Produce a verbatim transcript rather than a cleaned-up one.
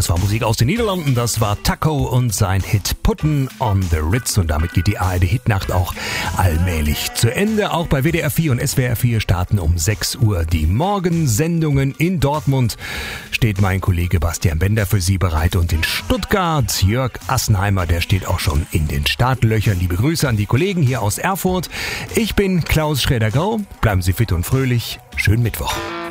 Das war Musik aus den Niederlanden, das war Taco und sein Hit Putten on the Ritz. Und damit geht die A R D-Hitnacht auch allmählich zu Ende. Auch bei W D R vier und S W R vier starten um sechs Uhr die Morgensendungen. In Dortmund steht mein Kollege Bastian Bender für Sie bereit. Und in Stuttgart Jörg Assenheimer, der steht auch schon in den Startlöchern. Liebe Grüße an die Kollegen hier aus Erfurt. Ich bin Klaus Schräder-Grau. Bleiben Sie fit und fröhlich. Schönen Mittwoch.